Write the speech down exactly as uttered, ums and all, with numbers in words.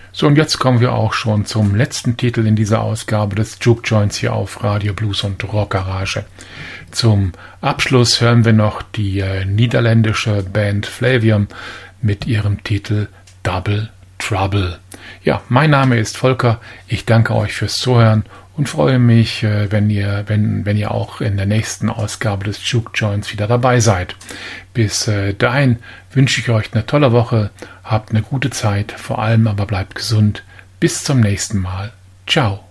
So, und jetzt kommen wir auch schon zum letzten Titel in dieser Ausgabe des Juke Joints hier auf Radio Blues und Rock Garage. Zum Abschluss hören wir noch die äh, niederländische Band Flavium mit ihrem Titel Double Trouble. Ja, mein Name ist Volker, ich danke euch fürs Zuhören und freue mich, äh, wenn ihr, wenn, wenn ihr auch in der nächsten Ausgabe des Juke Joints wieder dabei seid. Bis äh, dahin wünsche ich euch eine tolle Woche, habt eine gute Zeit, vor allem aber bleibt gesund. Bis zum nächsten Mal. Ciao.